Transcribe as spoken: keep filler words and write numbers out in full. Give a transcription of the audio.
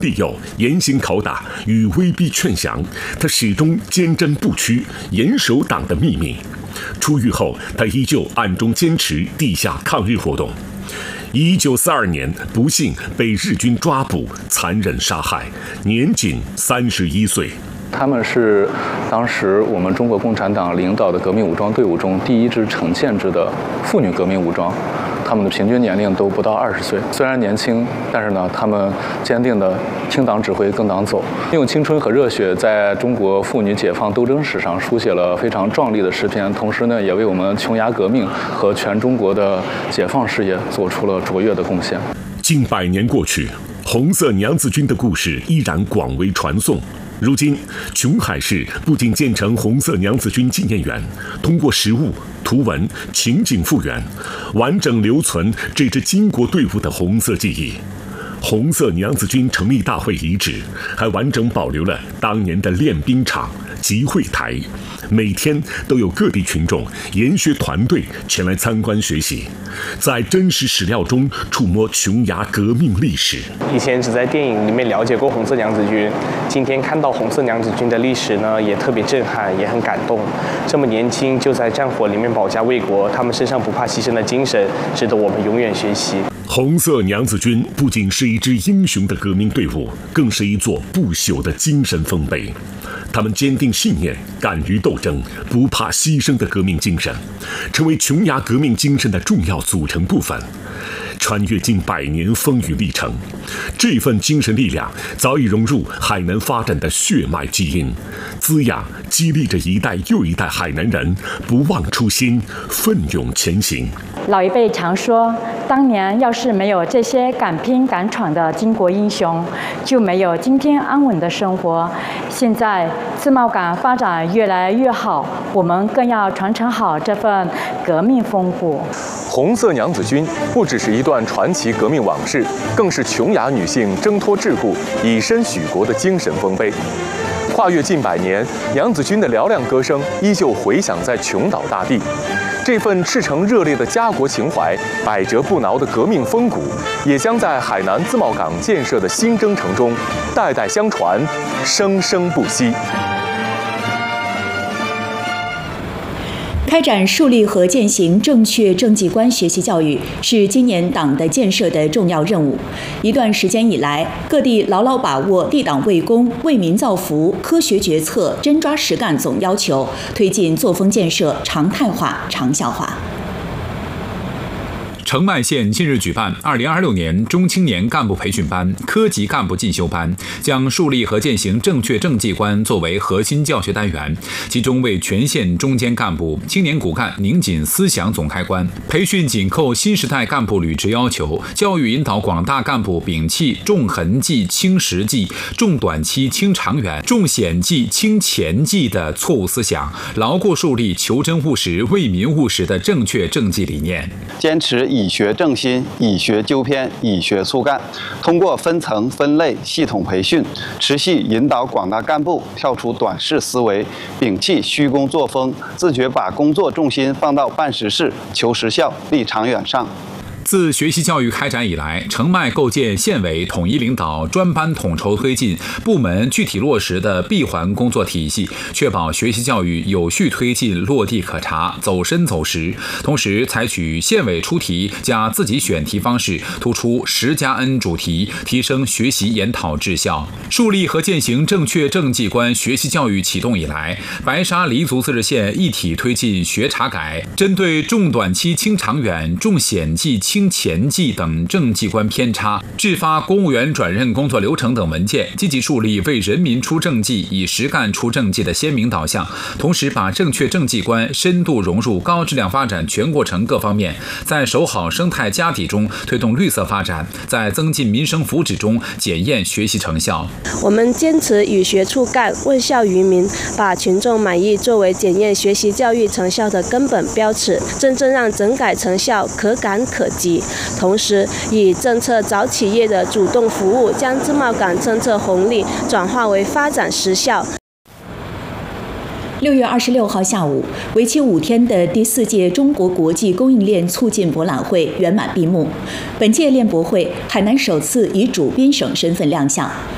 利诱、严刑拷打与威逼劝降，他始终坚贞不屈，严守党的秘密。出狱后，他依旧暗中坚持地下抗日活动。一九四二年，不幸被日军抓捕，残忍杀害，年仅三十一岁。 他们是当时我们中国共产党领导的革命武装队伍中第一支成建制的妇女革命武装，他们的平均年龄都不到二十岁。虽然年轻，但是呢，他们坚定地听党指挥，跟党走，用青春和热血在中国妇女解放斗争史上书写了非常壮丽的诗篇，同时呢，也为我们琼崖革命和全中国的解放事业做出了卓越的贡献。 近百年过去，红色娘子军的故事依然广为传颂。如今，琼海市不仅建成红色娘子军纪念园，通过实物、图文、情景复原，完整留存这支巾帼队伍的红色记忆。红色娘子军成立大会遗址还完整保留了当年的练兵场、集会台，每天都有各地群众、研学团队前来参观学习，在真实史料中触摸琼崖革命历史。 以前只在电影里面了解过红色娘子军，今天看到红色娘子军的历史呢，也特别震撼，也很感动。这么年轻就在战火里面保家卫国，他们身上不怕牺牲的精神，值得我们永远学习。 红色娘子军不仅是一支英雄的革命队伍，更是一座不朽的精神丰碑。他们坚定信念，敢于斗争，不怕牺牲的革命精神，成为琼崖革命精神的重要组成部分。穿越近百年风雨历程，这份精神力量早已融入海南发展的血脉基因，滋养、激励着一代又一代海南人不忘初心，奋勇前行。 老一辈常说，当年要是没有这些敢拼敢闯的巾帼英雄，就没有今天安稳的生活。现在自贸港发展越来越好，我们更要传承好这份革命风骨。 红色娘子军不只是一段传奇革命往事，更是琼崖女性挣脱桎梏、以身许国的精神丰碑。跨越近百年，娘子军的嘹亮歌声依旧回响在琼岛大地。这份赤诚热烈的家国情怀，百折不挠的革命风骨，也将在海南自贸港建设的新征程中代代相传，生生不息。 开展树立和践行正确政绩观学习教育是今年党的建设的重要任务。一段时间以来，各地牢牢把握立党为公、为民造福、科学决策、真抓实干总要求，推进作风建设常态化、长效化。 澄迈县近日举办二零二六年中青年干部培训班、科级干部进修班，将树立和践行正确政绩观作为核心教学单元，其中为全县中坚干部、青年骨干拧紧思想总开关，培训紧扣新时代干部履职要求，教育引导广大干部摒弃重痕迹轻实际、重短期轻长远、重险迹轻前迹的错误思想，牢固树立求真务实、为民务实的正确政绩理念， 坚持以学正心，以学纠偏，以学促干。通过分层分类系统培训，持续引导广大干部跳出短视思维，摒弃虚工作风，自觉把工作重心放到办实事、求实效、立长远上。 自学习教育开展以来，澄迈构建县委统一领导、专班统筹推进、部门具体落实的闭环工作体系，确保学习教育有序推进、落地可查、走深走实。同时，采取县委出题加自己选题方式，突出十加 N 主题，提升学习研讨质效。树立和践行正确政绩观学习教育启动以来，白沙黎族自治县一体推进学查改，针对重短期轻长远、重险迹轻前绩等政绩观偏差，制发公务员转任工作流程等文件，积极树立为人民出政绩、以实干出政绩的鲜明导向。同时，把正确政绩观深度融入高质量发展全过程各方面，在守好生态家底中推动绿色发展，在增进民生福祉中检验学习成效。 我们坚持以学促干，问效于民，把群众满意作为检验学习教育成效的根本标尺，真正让整改成效可感可及。同时，以政策找企业的主动服务，将自贸港政策红利转化为发展实效。 六月二十六号下午，为期五天的第四届中国国际供应链促进博览会圆满闭幕。本届链博会，海南首次以主宾省身份亮相。